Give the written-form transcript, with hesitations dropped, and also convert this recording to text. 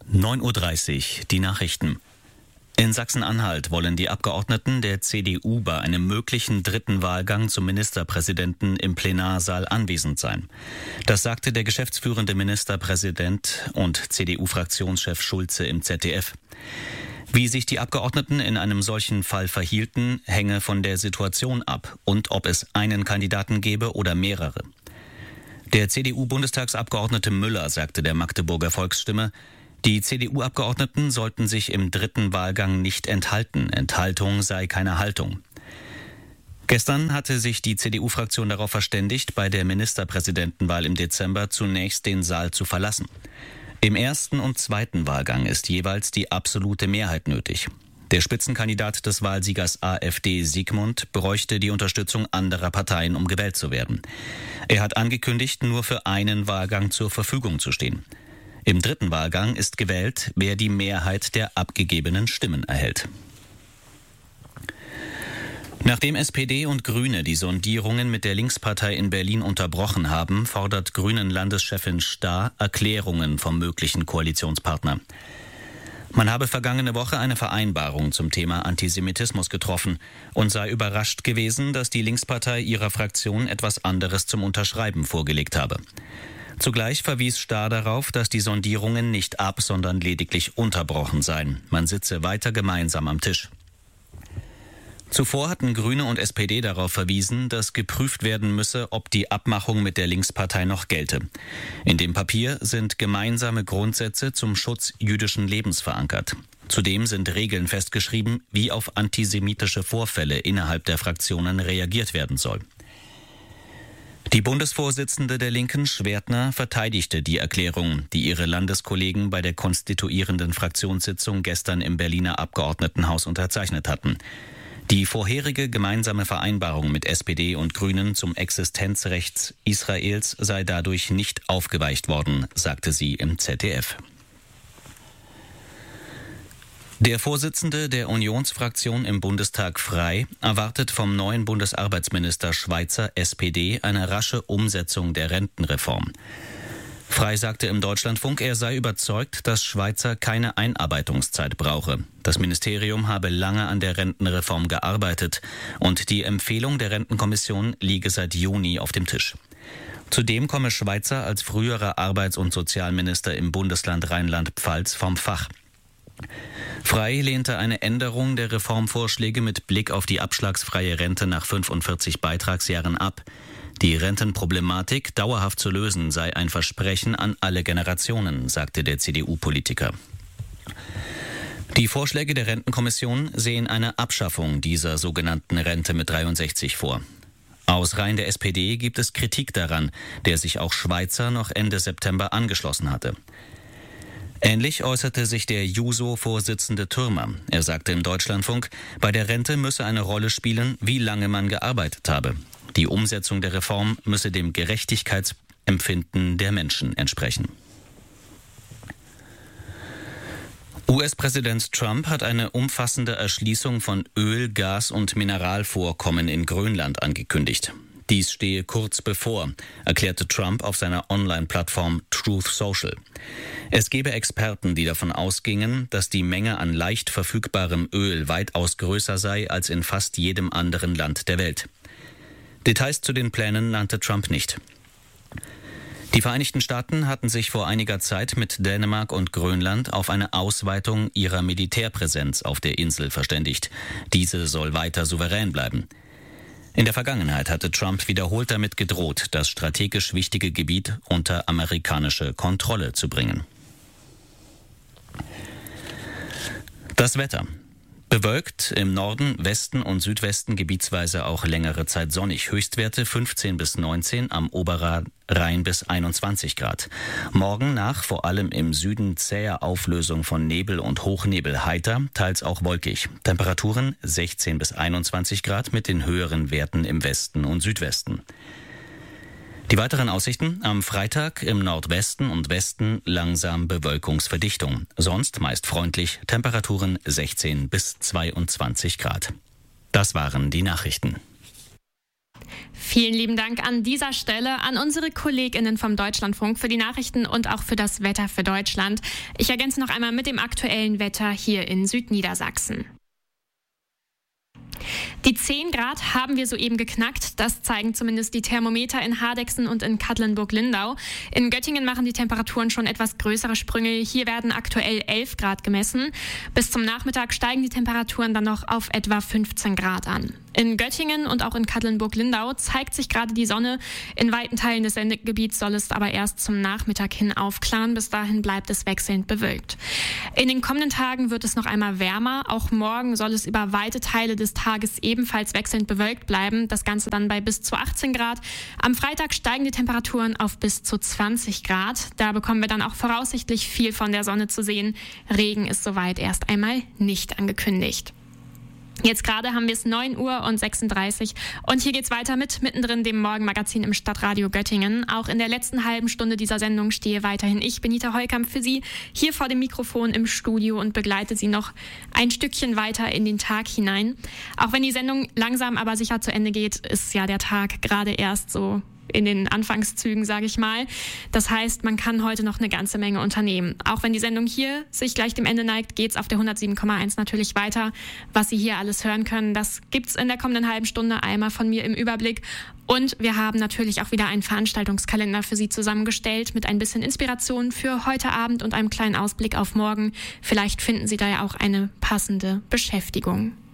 9:30 Uhr, die Nachrichten. In Sachsen-Anhalt wollen die Abgeordneten der CDU bei einem möglichen dritten Wahlgang zum Ministerpräsidenten im Plenarsaal anwesend sein. Das sagte der geschäftsführende Ministerpräsident und CDU-Fraktionschef Schulze im ZDF. Wie sich die Abgeordneten in einem solchen Fall verhielten, hänge von der Situation ab und ob es einen Kandidaten gäbe oder mehrere. Der CDU-Bundestagsabgeordnete Müller sagte der Magdeburger Volksstimme, die CDU-Abgeordneten sollten sich im dritten Wahlgang nicht enthalten. Enthaltung sei keine Haltung. Gestern hatte sich die CDU-Fraktion darauf verständigt, bei der Ministerpräsidentenwahl im Dezember zunächst den Saal zu verlassen. Im ersten und zweiten Wahlgang ist jeweils die absolute Mehrheit nötig. Der Spitzenkandidat des Wahlsiegers AfD Sigmund bräuchte die Unterstützung anderer Parteien, um gewählt zu werden. Er hat angekündigt, nur für einen Wahlgang zur Verfügung zu stehen. Im dritten Wahlgang ist gewählt, wer die Mehrheit der abgegebenen Stimmen erhält. Nachdem SPD und Grüne die Sondierungen mit der Linkspartei in Berlin unterbrochen haben, fordert Grünen-Landeschefin Stahr Erklärungen vom möglichen Koalitionspartner. Man habe vergangene Woche eine Vereinbarung zum Thema Antisemitismus getroffen und sei überrascht gewesen, dass die Linkspartei ihrer Fraktion etwas anderes zum Unterschreiben vorgelegt habe. Zugleich verwies Stahr darauf, dass die Sondierungen nicht ab, sondern lediglich unterbrochen seien. Man sitze weiter gemeinsam am Tisch. Zuvor hatten Grüne und SPD darauf verwiesen, dass geprüft werden müsse, ob die Abmachung mit der Linkspartei noch gelte. In dem Papier sind gemeinsame Grundsätze zum Schutz jüdischen Lebens verankert. Zudem sind Regeln festgeschrieben, wie auf antisemitische Vorfälle innerhalb der Fraktionen reagiert werden soll. Die Bundesvorsitzende der Linken, Schwertner, verteidigte die Erklärung, die ihre Landeskollegen bei der konstituierenden Fraktionssitzung gestern im Berliner Abgeordnetenhaus unterzeichnet hatten. Die vorherige gemeinsame Vereinbarung mit SPD und Grünen zum Existenzrecht Israels sei dadurch nicht aufgeweicht worden, sagte sie im ZDF. Der Vorsitzende der Unionsfraktion im Bundestag Frey erwartet vom neuen Bundesarbeitsminister Schweizer SPD eine rasche Umsetzung der Rentenreform. Frey sagte im Deutschlandfunk, er sei überzeugt, dass Schweizer keine Einarbeitungszeit brauche. Das Ministerium habe lange an der Rentenreform gearbeitet und die Empfehlung der Rentenkommission liege seit Juni auf dem Tisch. Zudem komme Schweizer als früherer Arbeits- und Sozialminister im Bundesland Rheinland-Pfalz vom Fach. Frey lehnte eine Änderung der Reformvorschläge mit Blick auf die abschlagsfreie Rente nach 45 Beitragsjahren ab. Die Rentenproblematik dauerhaft zu lösen sei ein Versprechen an alle Generationen, sagte der CDU-Politiker. Die Vorschläge der Rentenkommission sehen eine Abschaffung dieser sogenannten Rente mit 63 vor. Aus Reihen der SPD gibt es Kritik daran, der sich auch Schweizer noch Ende September angeschlossen hatte. Ähnlich äußerte sich der Juso-Vorsitzende Thürmer. Er sagte im Deutschlandfunk, bei der Rente müsse eine Rolle spielen, wie lange man gearbeitet habe. Die Umsetzung der Reform müsse dem Gerechtigkeitsempfinden der Menschen entsprechen. US-Präsident Trump hat eine umfassende Erschließung von Öl-, Gas- und Mineralvorkommen in Grönland angekündigt. Dies stehe kurz bevor, erklärte Trump auf seiner Online-Plattform Truth Social. Es gebe Experten, die davon ausgingen, dass die Menge an leicht verfügbarem Öl weitaus größer sei als in fast jedem anderen Land der Welt. Details zu den Plänen nannte Trump nicht. Die Vereinigten Staaten hatten sich vor einiger Zeit mit Dänemark und Grönland auf eine Ausweitung ihrer Militärpräsenz auf der Insel verständigt. Diese soll weiter souverän bleiben. In der Vergangenheit hatte Trump wiederholt damit gedroht, das strategisch wichtige Gebiet unter amerikanische Kontrolle zu bringen. Das Wetter. Bewölkt, im Norden, Westen und Südwesten gebietsweise auch längere Zeit sonnig. Höchstwerte 15 bis 19, am Oberrhein bis 21 Grad. Morgen nach vor allem im Süden zäher Auflösung von Nebel und Hochnebel heiter, teils auch wolkig. Temperaturen 16 bis 21 Grad mit den höheren Werten im Westen und Südwesten. Die weiteren Aussichten: am Freitag im Nordwesten und Westen langsam Bewölkungsverdichtung. Sonst meist freundlich, Temperaturen 16 bis 22 Grad. Das waren die Nachrichten. Vielen lieben Dank an dieser Stelle an unsere KollegInnen vom Deutschlandfunk für die Nachrichten und auch für das Wetter für Deutschland. Ich ergänze noch einmal mit dem aktuellen Wetter hier in Südniedersachsen. Die 10 Grad haben wir soeben geknackt. Das zeigen zumindest die Thermometer in Hardegsen und in Katlenburg-Lindau. In Göttingen machen die Temperaturen schon etwas größere Sprünge. Hier werden aktuell 11 Grad gemessen. Bis zum Nachmittag steigen die Temperaturen dann noch auf etwa 15 Grad an. In Göttingen und auch in Katlenburg-Lindau zeigt sich gerade die Sonne. In weiten Teilen des Sendegebiets soll es aber erst zum Nachmittag hin aufklaren. Bis dahin bleibt es wechselnd bewölkt. In den kommenden Tagen wird es noch einmal wärmer. Auch morgen soll es über weite Teile des Tages ebenfalls wechselnd bewölkt bleiben. Das Ganze dann bei bis zu 18 Grad. Am Freitag steigen die Temperaturen auf bis zu 20 Grad. Da bekommen wir dann auch voraussichtlich viel von der Sonne zu sehen. Regen ist soweit erst einmal nicht angekündigt. Jetzt gerade haben wir es 9:36 Uhr und hier geht's weiter mit mittendrin dem Morgenmagazin im Stadtradio Göttingen. Auch in der letzten halben Stunde dieser Sendung stehe weiterhin ich, Benita Heukamp, für Sie hier vor dem Mikrofon im Studio und begleite Sie noch ein Stückchen weiter in den Tag hinein. Auch wenn die Sendung langsam aber sicher zu Ende geht, ist ja der Tag gerade erst so in den Anfangszügen, sage ich mal. Das heißt, man kann heute noch eine ganze Menge unternehmen. Auch wenn die Sendung hier sich gleich dem Ende neigt, geht's auf der 107,1 natürlich weiter. Was Sie hier alles hören können, das gibt's in der kommenden halben Stunde einmal von mir im Überblick. Und wir haben natürlich auch wieder einen Veranstaltungskalender für Sie zusammengestellt mit ein bisschen Inspiration für heute Abend und einem kleinen Ausblick auf morgen. Vielleicht finden Sie da ja auch eine passende Beschäftigung.